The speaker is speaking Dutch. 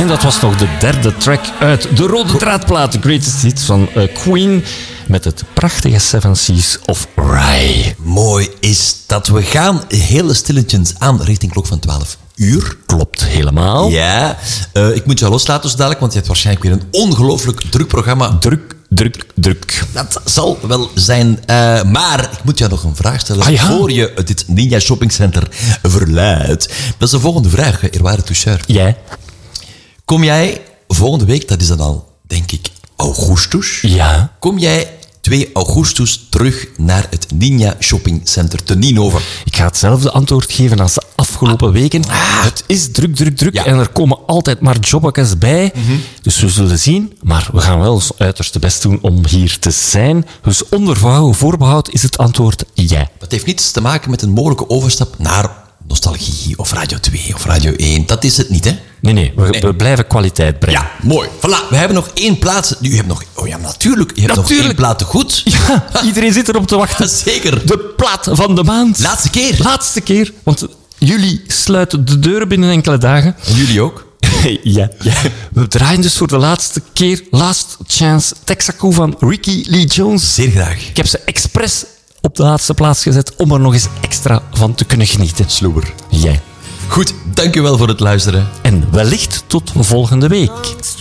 En dat was nog de derde track uit de Rode Draadplaat, de Greatest Hits van Queen, met het prachtige Seven Seas of Rhye. Mooi is dat. We gaan heel stilletjes aan richting klok van 12 uur. Klopt helemaal. Ja, ik moet jou loslaten zo dadelijk, want je hebt waarschijnlijk weer een ongelooflijk druk programma. Druk. Dat zal wel zijn. Maar ik moet jou nog een vraag stellen voor je dit Ninja Shopping Center verlaat. Dat is de volgende vraag, eerwaarde toucheur. Jij? Kom jij volgende week, dat is dan al, denk ik, augustus. Ja. Kom jij 2 augustus terug naar het Ninja Shopping Center te Nienhoven? Ik ga hetzelfde antwoord geven als de afgelopen weken. Het is druk. Ja. En er komen altijd maar jobbekes bij. Dus we zullen zien. Maar we gaan wel ons uiterste best doen om hier te zijn. Dus onder voorbehoud is het antwoord ja. Dat heeft niets te maken met een mogelijke overstap naar Nostalgie of Radio 2 of Radio 1. Dat is het niet, hè? Nee. We blijven kwaliteit brengen. Ja, mooi. Voilà, we hebben nog 1 plaats. U hebt nog... Oh ja, natuurlijk. Je hebt nog 1 plaat te goed. Ja, iedereen zit erop te wachten. Zeker. De plaat van de maand. Laatste keer. Want jullie sluiten de deuren binnen enkele dagen. En jullie ook? Ja. We draaien dus voor de laatste keer Last Chance Texaco van Ricky Lee Jones. Zeer graag. Ik heb ze expres op de laatste plaats gezet om er nog eens extra van te kunnen genieten. Sloeber. Jij. Goed, dankjewel voor het luisteren. En wellicht tot volgende week.